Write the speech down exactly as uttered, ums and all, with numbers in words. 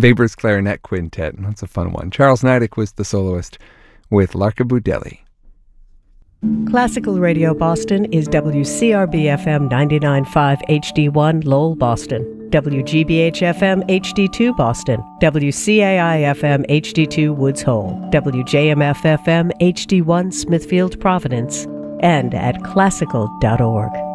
Weber's Clarinet Quintet. And that's a fun one. Charles Nidick was the soloist with Larkaboo Deli. Classical Radio Boston is W C R B F M ninety-nine point five H D one Lowell, Boston, W G B H F M H D two Boston, W C A I F M H D two Woods Hole, W J M F F M H D one Smithfield, Providence, and at classical dot org.